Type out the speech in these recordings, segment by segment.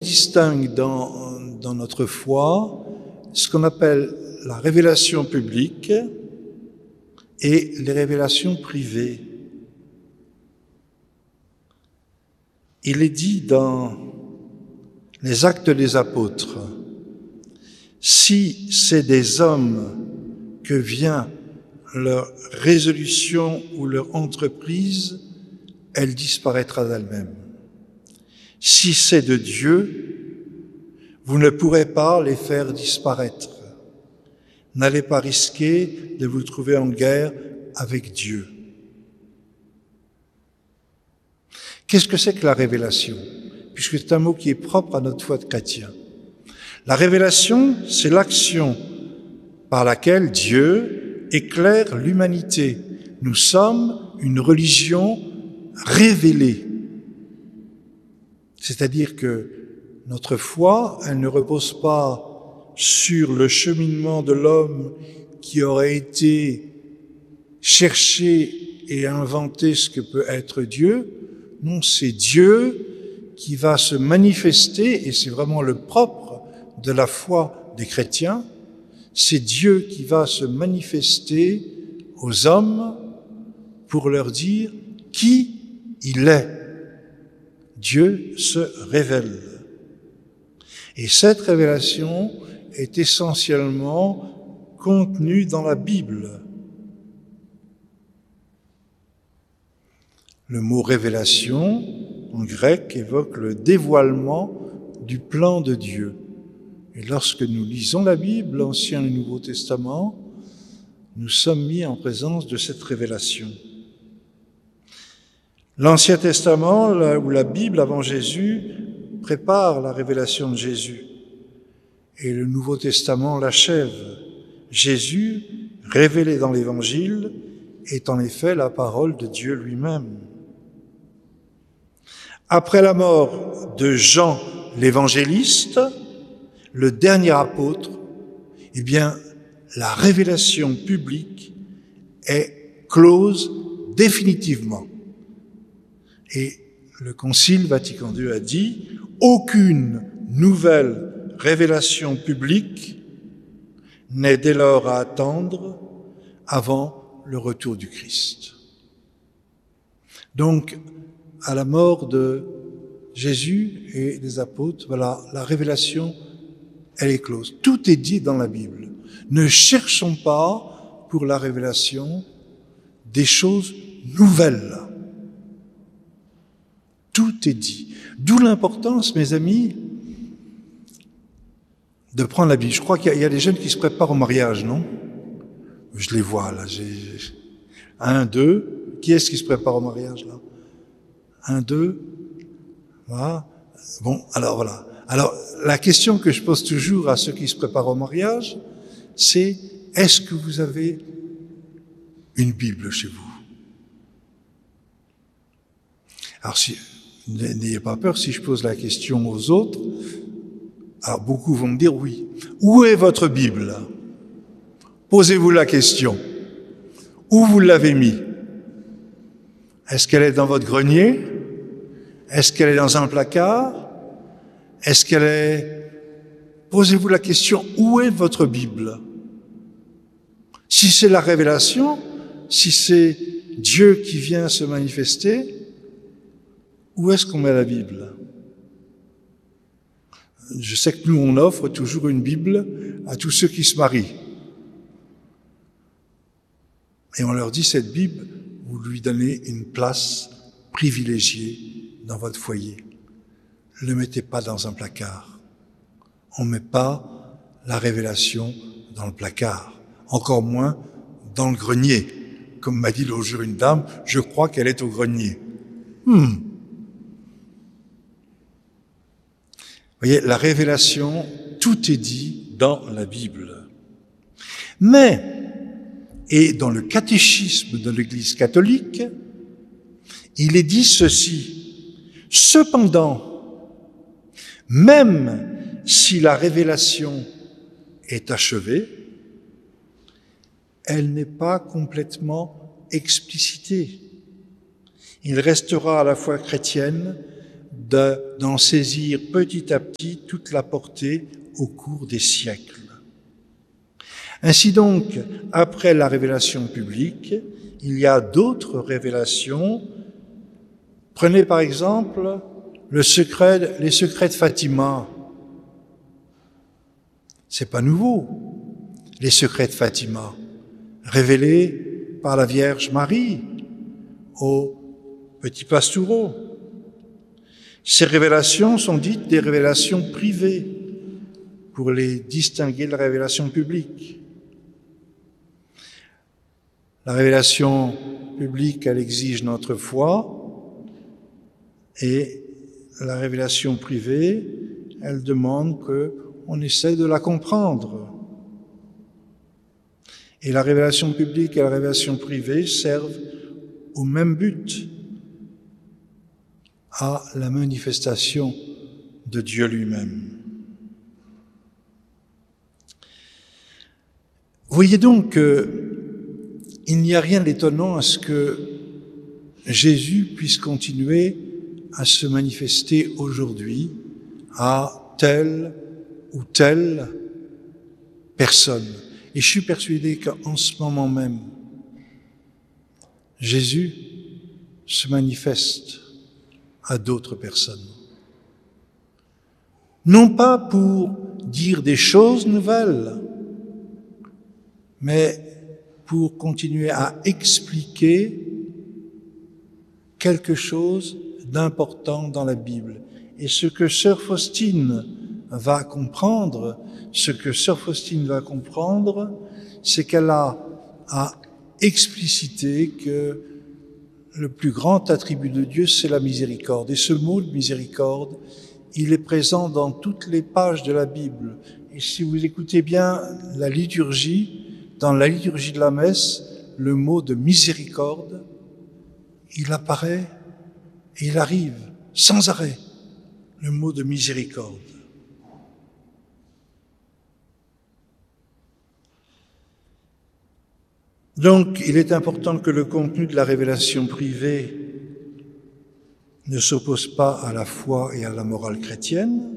distingue dans notre foi ce qu'on appelle la révélation publique et les révélations privées. Il est dit dans les Actes des Apôtres, si c'est des hommes que vient leur résolution ou leur entreprise, elle disparaîtra d'elle-même. Si c'est de Dieu, vous ne pourrez pas les faire disparaître. N'allez pas risquer de vous trouver en guerre avec Dieu. Qu'est-ce que c'est que la révélation? Puisque c'est un mot qui est propre à notre foi de chrétien. La révélation, c'est l'action par laquelle Dieu éclaire l'humanité. Nous sommes une religion révélée. C'est-à-dire que notre foi, elle ne repose pas sur le cheminement de l'homme qui aurait été chercher et inventer ce que peut être Dieu. Non, c'est Dieu qui va se manifester, et c'est vraiment le propre de la foi des chrétiens, c'est Dieu qui va se manifester aux hommes pour leur dire qui il est. Dieu se révèle. Et cette révélation est essentiellement contenue dans la Bible. Le mot révélation, en grec, évoque le dévoilement du plan de Dieu. Et lorsque nous lisons la Bible, l'Ancien et le Nouveau Testament, nous sommes mis en présence de cette révélation. L'Ancien Testament, ou la Bible avant Jésus, prépare la révélation de Jésus. Et le Nouveau Testament l'achève. Jésus, révélé dans l'Évangile, est en effet la parole de Dieu lui-même. Après la mort de Jean l'évangéliste, le dernier apôtre, eh bien, la révélation publique est close définitivement. Et le Concile Vatican II a dit « Aucune nouvelle révélation publique n'est dès lors à attendre avant le retour du Christ. » Donc, à la mort de Jésus et des apôtres, voilà, la révélation, elle est close. Tout est dit dans la Bible. Ne cherchons pas pour la révélation des choses nouvelles. Tout est dit. D'où l'importance, mes amis, de prendre la Bible. Je crois qu'il y a des jeunes qui se préparent au mariage, non? Je les vois, là. Un, deux. Qui est-ce qui se prépare au mariage, là? Un, deux. Voilà. Bon, alors voilà. Alors, la question que je pose toujours à ceux qui se préparent au mariage, c'est: est-ce que vous avez une Bible chez vous? Alors, n'ayez pas peur si je pose la question aux autres. Alors, beaucoup vont me dire oui. Où est votre Bible? Posez-vous la question. Où vous l'avez mis? Est-ce qu'elle est dans votre grenier? Est-ce qu'elle est dans un placard? Est-ce qu'elle est... Posez-vous la question, où est votre Bible? Si c'est la révélation, si c'est Dieu qui vient se manifester, où est-ce qu'on met la Bible? Je sais que nous, on offre toujours une Bible à tous ceux qui se marient. Et on leur dit, cette Bible, vous lui donnez une place privilégiée dans votre foyer. Ne le mettez pas dans un placard. On ne met pas la révélation dans le placard. Encore moins dans le grenier. Comme m'a dit l'autre jour une dame, je crois qu'elle est au grenier. Vous voyez, la révélation, tout est dit dans la Bible. Mais, et dans le catéchisme de l'Église catholique, il est dit ceci: cependant, même si la révélation est achevée, elle n'est pas complètement explicitée. Il restera à la foi chrétienne d'en saisir petit à petit toute la portée au cours des siècles. Ainsi donc, après la révélation publique, il y a d'autres révélations. Prenez par exemple les secrets de Fatima. C'est pas nouveau. Les secrets de Fatima, révélés par la Vierge Marie au petit Pastoureau. Ces révélations sont dites des révélations privées pour les distinguer de la révélation publique. La révélation publique, elle exige notre foi, et la révélation privée, elle demande qu'on essaie de la comprendre. Et la révélation publique et la révélation privée servent au même but, à la manifestation de Dieu lui-même. Vous voyez donc qu'il n'y a rien d'étonnant à ce que Jésus puisse continuer à se manifester aujourd'hui à telle ou telle personne. Et je suis persuadé qu'en ce moment même, Jésus se manifeste à d'autres personnes. Non pas pour dire des choses nouvelles, mais pour continuer à expliquer quelque chose d'important dans la Bible. Et ce que Sœur Faustine va comprendre, c'est qu'elle a explicité que le plus grand attribut de Dieu, c'est la miséricorde. Et ce mot de miséricorde, il est présent dans toutes les pages de la Bible. Et si vous écoutez bien la liturgie, dans la liturgie de la messe, le mot de miséricorde, il apparaît et il arrive sans arrêt, le mot de miséricorde. Donc, il est important que le contenu de la révélation privée ne s'oppose pas à la foi et à la morale chrétienne.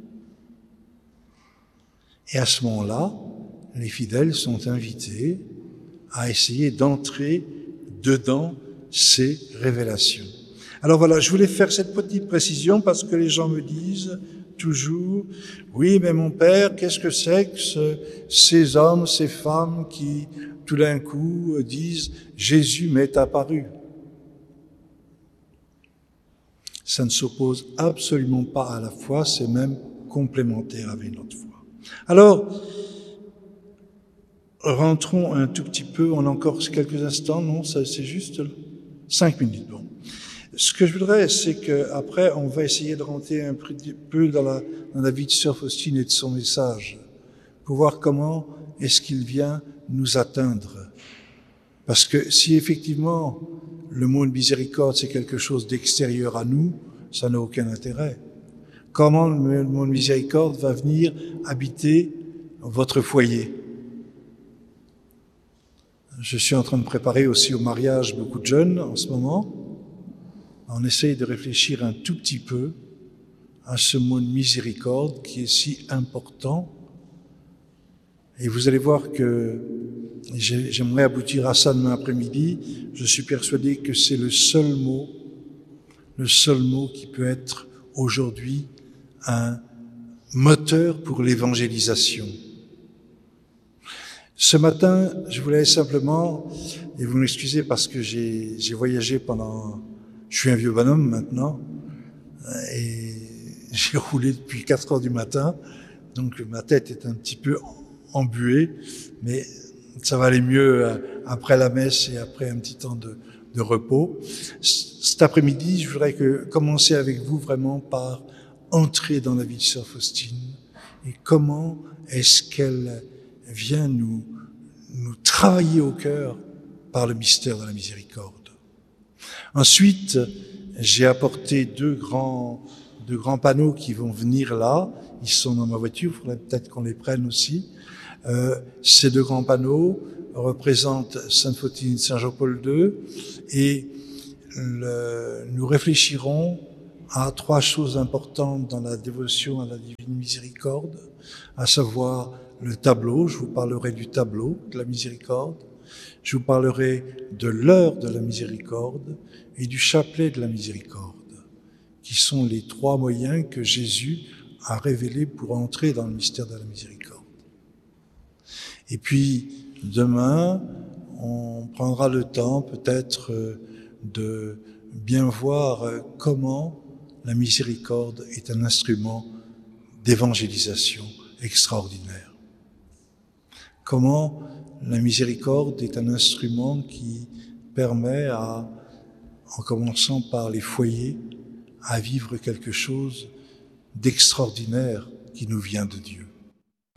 Et à ce moment-là, les fidèles sont invités à essayer d'entrer dedans ces révélations. Alors voilà, je voulais faire cette petite précision parce que les gens me disent toujours, oui, mais mon père, qu'est-ce que c'est que ces hommes, ces femmes qui, tout d'un coup, disent « Jésus m'est apparu ». Ça ne s'oppose absolument pas à la foi, c'est même complémentaire avec notre foi. Alors, rentrons un tout petit peu, on a encore quelques instants, non, ça c'est juste 5 minutes, bon. Ce que je voudrais, c'est qu'après, on va essayer de rentrer un peu dans la vie de Sœur Faustine et de son message, pour voir comment est-ce qu'il vient nous atteindre. Parce que si effectivement, le mot de miséricorde, c'est quelque chose d'extérieur à nous, ça n'a aucun intérêt. Comment le mot de miséricorde va venir habiter votre foyer? Je suis en train de préparer aussi au mariage beaucoup de jeunes en ce moment. On essaye de réfléchir un tout petit peu à ce mot de miséricorde qui est si important. Et vous allez voir que j'aimerais aboutir à ça demain après-midi. Je suis persuadé que c'est le seul mot qui peut être aujourd'hui un moteur pour l'évangélisation. Ce matin, je voulais simplement, et vous m'excusez parce que j'ai voyagé pendant, je suis un vieux bonhomme maintenant, et j'ai roulé depuis 4 heures du matin, donc ma tête est un petit peu embuée, mais ça va aller mieux après la messe et après un petit temps de repos. Cet après-midi, je voudrais commencer avec vous vraiment par entrer dans la vie de Sœur Faustine et comment est-ce qu'elle vient nous travailler au cœur par le mystère de la miséricorde. Ensuite, j'ai apporté deux grands panneaux qui vont venir là. Ils sont dans ma voiture, il faudrait peut-être qu'on les prenne aussi. Ces 2 grands panneaux représentent Sainte Faustine, Saint Jean-Paul II, et nous réfléchirons à trois choses importantes dans la dévotion à la divine miséricorde, à savoir le tableau. Je vous parlerai du tableau de la miséricorde. Je vous parlerai de l'heure de la miséricorde et du chapelet de la miséricorde, qui sont les trois moyens que Jésus a révélés pour entrer dans le mystère de la miséricorde. Et puis, demain, on prendra le temps peut-être de bien voir comment la miséricorde est un instrument d'évangélisation extraordinaire. Comment la miséricorde est un instrument qui permet en commençant par les foyers, à vivre quelque chose d'extraordinaire qui nous vient de Dieu.